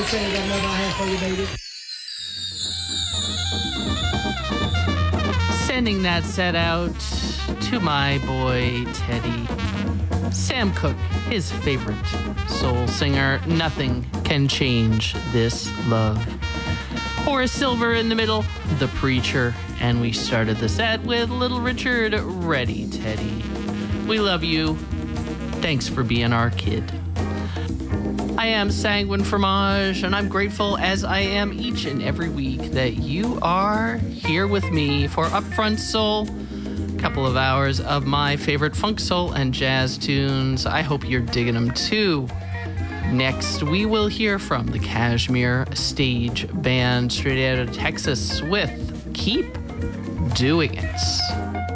say I got another I have for you, baby. Sending that set out to my boy Teddy. Sam Cooke, his favorite soul singer. Nothing can change this love. Horace Silver in the middle, The Preacher. And we started the set with Little Richard, Ready Teddy. We love you. Thanks for being our kid. I am Sanguine Fromage, and I'm grateful, as I am each and every week, that you are here with me for Upfront Soul. A couple of hours of my favorite funk, soul, and jazz tunes. I hope you're digging them too. Next, we will hear from the Kashmir Stage Band straight out of Texas with Keep Doing It.